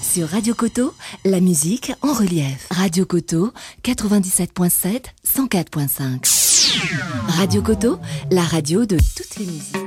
Sur Radio Koto, la musique en relief. Radio Koto, 97.7, 104.5. Radio Koto, la radio de toutes les musiques.